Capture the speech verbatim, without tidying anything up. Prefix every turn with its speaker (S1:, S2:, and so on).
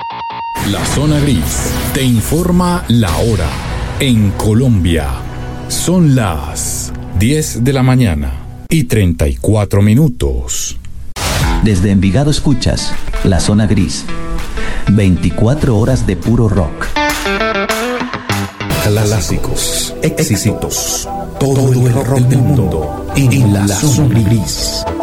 S1: La Zona Gris te informa la hora en Colombia. Son las diez de la mañana y treinta y cuatro minutos.
S2: Desde Envigado escuchas La Zona Gris. veinticuatro horas de puro rock.
S3: Clásicos, éxitos, todo el rock del mundo en La Zona Gris.